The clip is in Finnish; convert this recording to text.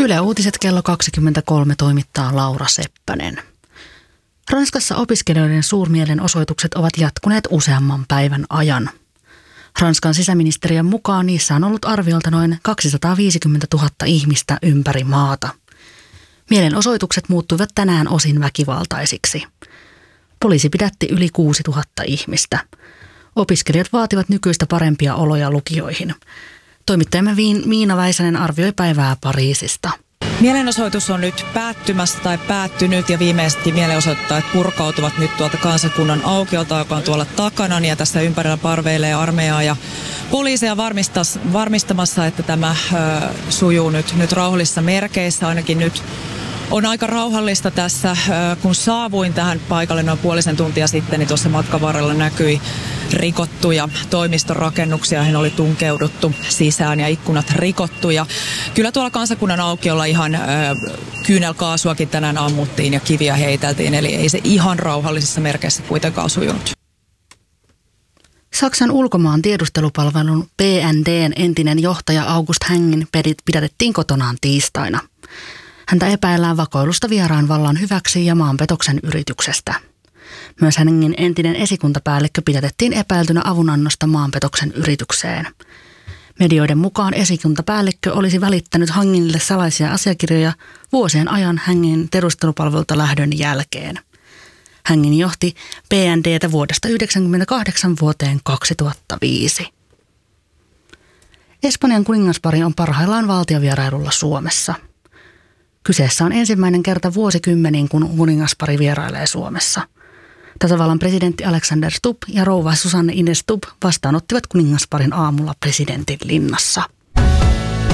Yle Uutiset kello 23 toimittaa Laura Seppänen. Ranskassa opiskelijoiden suurmielenosoitukset ovat jatkuneet useamman päivän ajan. Ranskan sisäministeriön mukaan niissä on ollut arviolta noin 250 000 ihmistä ympäri maata. Mielenosoitukset muuttuivat tänään osin väkivaltaisiksi. Poliisi pidätti yli 6 000 ihmistä. Opiskelijat vaativat nykyistä parempia oloja lukioihin. Toimittajamme Miina Väisänen arvioi päivää Pariisista. Mielenosoitus on nyt päättymässä tai päättynyt ja viimeisesti mielenosoittajat purkautuvat nyt tuolta Kansakunnan aukiolta, joka on tuolla takana, ja tässä ympärillä parveilee armeijaa ja poliiseja varmistamassa, että tämä sujuu nyt rauhallisissa merkeissä. Ainakin nyt on aika rauhallista tässä. Kun saavuin tähän paikalle noin puolisen tuntia sitten, niin tuossa matkan varrella näkyi rikottuja toimistorakennuksia. Heihin oli tunkeuduttu sisään ja ikkunat rikottu. Ja kyllä tuolla Kansakunnan aukiolla ihan kyynelkaasuakin tänään ammuttiin ja kiviä heiteltiin. Eli ei se ihan rauhallisissa merkeissä kuitenkaan sujunut. Saksan ulkomaan tiedustelupalvelun BND:n entinen johtaja August Hängin pidätettiin kotonaan tiistaina. Häntä epäillään vakoilusta vieraan vallan hyväksi ja maanpetoksen yrityksestä. Myös Hängin entinen esikuntapäällikkö pidätettiin epäiltynä avunannosta maanpetoksen yritykseen. Medioiden mukaan esikuntapäällikkö olisi välittänyt Hangille salaisia asiakirjoja vuosien ajan Hängin tiedustelupalvelulta lähdön jälkeen. Hängin johti BND:tä vuodesta 1998 vuoteen 2005. Espanjan kuningaspari on parhaillaan valtiovierailulla Suomessa. Kyseessä on ensimmäinen kerta vuosikymmeniin, kun kuningaspari vierailee Suomessa. Tasavallan presidentti Alexander Stubb ja rouva Susanne Ines Stubb vastaanottivat kuningasparin aamulla presidentin linnassa.